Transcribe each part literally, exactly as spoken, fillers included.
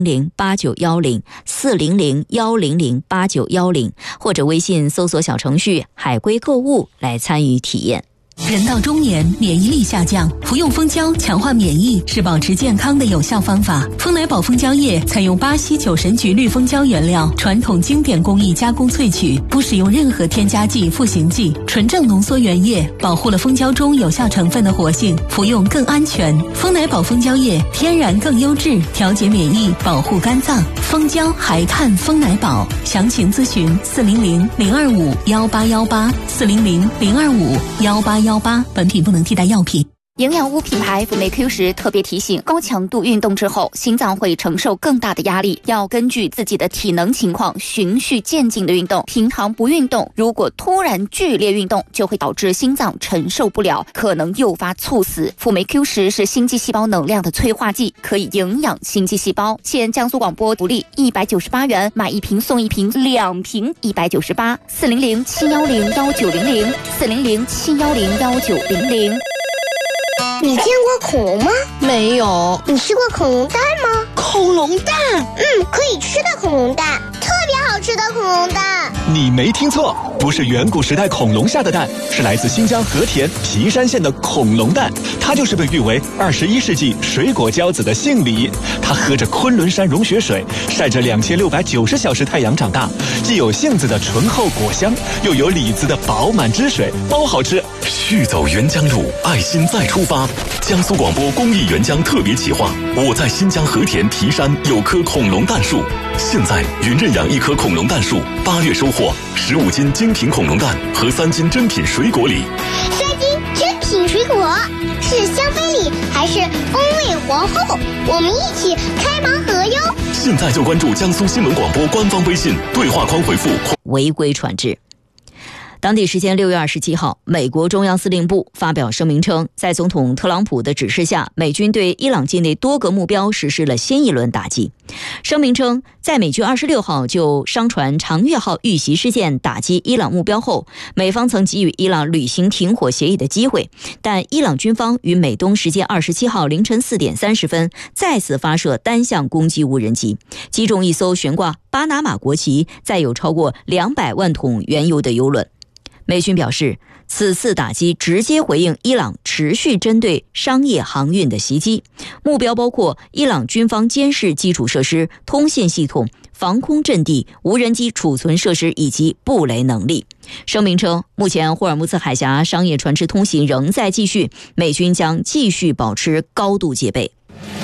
零八九一零四零零幺零零八九一零，或者微信搜索小程序海龟购物来参与体验。 人到中年，免疫力下降，服用蜂胶强化免疫是保持健康的有效方法。蜂奶宝蜂胶液采用巴西九神菊绿蜂胶原料，传统经典工艺加工萃取，不使用任何添加剂、赋形剂，纯正浓缩原液，保护了蜂胶中有效成分的活性，服用更安全。蜂奶宝蜂胶液天然更优质，调节免疫，保护肝脏。蜂胶还看蜂奶宝，详情咨询四零零零二五幺八幺八四零零零二五幺八幺八，本品不能替代药品。 营养物品牌辅酶 Q 十特别提醒，高强度运动之后，心脏会承受更大的压力，要根据自己的体能情况循序渐进的运动。平常不运动，如果突然剧烈运动，就会导致心脏承受不了，可能诱发猝死。辅酶 Q 十是心肌细胞能量的催化剂，可以营养心肌细胞。现江苏广播福利一百九十八元买一瓶送一瓶，两瓶一百九十八。四零零七幺零幺九零零四零零七幺零幺九零零。 你见过恐龙吗？ 没有。 你吃过恐龙蛋吗？ 恐龙蛋？ 嗯，可以吃的恐龙蛋，特别好吃的恐龙蛋。 你没听错，不是远古时代恐龙下的蛋，是来自新疆和田皮山县的恐龙蛋。它就是被誉为二十一世纪水果骄子的杏梨。它喝着昆仑山融雪水，晒着两千六百九十小时太阳长大，既有杏子的醇厚果香，又有李子的饱满汁水，包好吃。 续走沅江路，爱心再出发。江苏广播公益沅江特别企划，我在新疆和田皮山有棵恐龙蛋树。现在云认养一棵恐龙蛋树，八月收获十五斤精品恐龙蛋和三斤珍品水果礼。 三斤珍品水果是香妃礼还是风味皇后？我们一起开盲盒哟！ 现在就关注江苏新闻广播官方微信，对话框回复违规船只。当地时间六月二十七号，美国中央司令部发表声明称，在总统特朗普的指示下，美军对伊朗境内多个目标实施了新一轮打击。声明称，在美军二十六号就商船长月号遇袭事件打击伊朗目标后，美方曾给予伊朗履行停火协议的机会，但伊朗军方于美东时间二十七号凌晨四点三十分再次发射单向攻击无人机，击中一艘悬挂巴拿马国旗、载有超过两百万桶原油的油轮。美军表示，此次打击直接回应伊朗持续针对商业航运的袭击，目标包括伊朗军方监视基础设施、通信系统、防空阵地、无人机储存设施以及布雷能力。声明称，目前霍尔木兹海峡商业船只通行仍在继续，美军将继续保持高度戒备。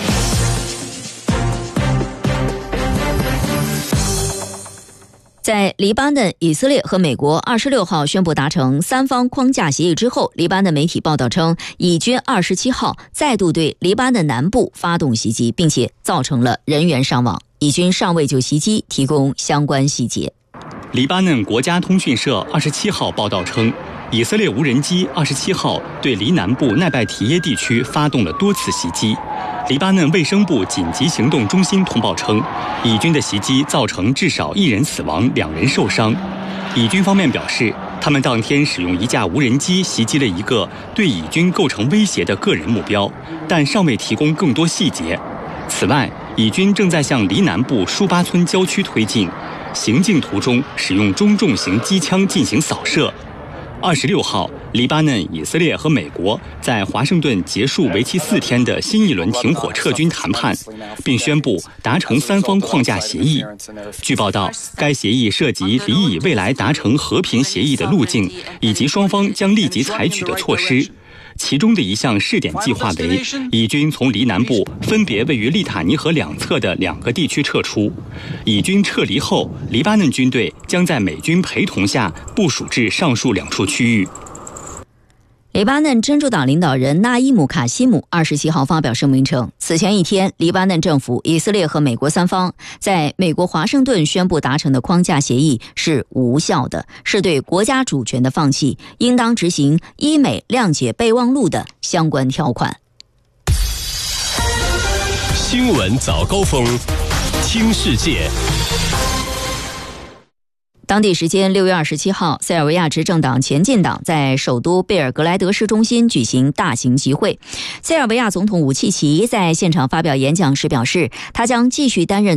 在黎巴嫩、以色列和美国二十六号宣布达成三方框架协议之后，黎巴嫩媒体报道称，以军二十七号再度对黎巴嫩南部发动袭击，并且造成了人员伤亡。以军尚未就袭击提供相关细节。 黎巴嫩国家通讯社二十七号报道称，以色列无人机二十七号对黎南部奈拜提耶地区发动了多次袭击。黎巴嫩卫生部紧急行动中心通报称，以军的袭击造成至少一人死亡，两人受伤。以军方面表示，他们当天使用一架无人机袭击了一个对以军构成威胁的个人目标，但尚未提供更多细节。此外，以军正在向黎南部舒巴村郊区推进，行进途中使用中重型机枪进行扫射。二十六号，黎巴嫩、以色列和美国在华盛顿结束为期四天的新一轮停火撤军谈判，并宣布达成三方框架协议。据报道，该协议涉及黎以未来达成和平协议的路径，以及双方将立即采取的措施。其中的一项试点计划为，以军从黎南部分别位于利塔尼河两侧的两个地区撤出。以军撤离后，黎巴嫩军队将在美军陪同下部署至上述两处区域。 黎巴嫩真主党领导人纳伊姆·卡西姆二十七号发表声明称，此前一天，黎巴嫩政府、以色列和美国三方在美国华盛顿宣布达成的框架协议是无效的，是对国家主权的放弃，应当执行伊美谅解备忘录的相关条款。 新闻早高峰，听世界。 当地时间六月二十七号，塞尔维亚执政党前进党在首都贝尔格莱德市中心举行大型集会。塞尔维亚总统武契奇在现场发表演讲时表示，他将继续担任